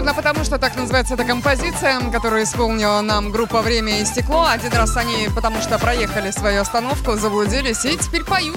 Потому что так называется эта композиция, которую исполнила нам группа «Время и стекло». Один раз они, потому что проехали свою остановку, заблудились и теперь поют.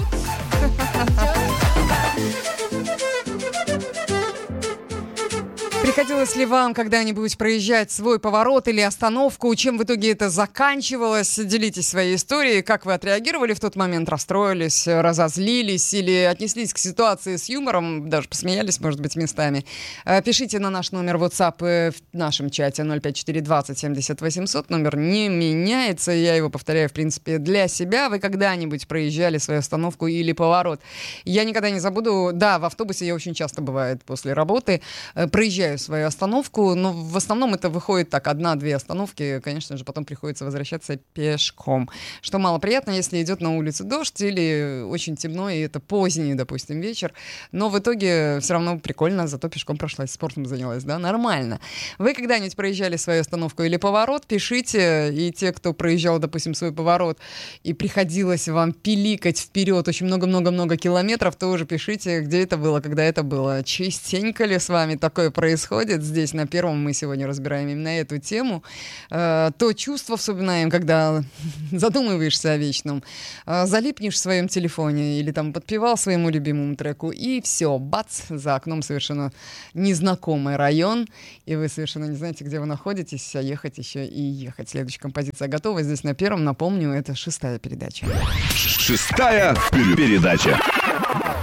Приходилось ли вам когда-нибудь проезжать свой поворот или остановку? Чем в итоге это заканчивалось? Делитесь своей историей. Как вы отреагировали в тот момент? Расстроились, разозлились или отнеслись к ситуации с юмором? Даже посмеялись, может быть, местами. Пишите на наш номер WhatsApp в нашем чате 05420 70 800. Номер не меняется. Я его повторяю, в принципе, для себя. Вы когда-нибудь проезжали свою остановку или поворот? Я никогда не забуду. Да, в автобусе я очень часто, бывает, после работы проезжаю свою остановку, но в основном это выходит так, 1-2 остановки, конечно же, потом приходится возвращаться пешком, что малоприятно, если идет на улице дождь или очень темно, и это поздний, допустим, вечер, но в итоге все равно прикольно, зато пешком прошлась, спортом занялась, да, нормально. Вы когда-нибудь проезжали свою остановку или поворот, пишите, и те, кто проезжал, допустим, свой поворот, и приходилось вам пиликать вперед очень много-много-много километров, тоже пишите, где это было, когда это было, частенько ли с вами такое происходит. Здесь на Первом мы сегодня разбираем именно эту тему. То чувство вспоминаем, когда задумываешься о вечном, залипнешь в своем телефоне или там подпевал своему любимому треку, и все, бац, за окном совершенно незнакомый район, и вы совершенно не знаете, где вы находитесь, а ехать еще и ехать. Следующая композиция готова. Здесь на Первом, напомню, это 6-я передача. 6-я передача.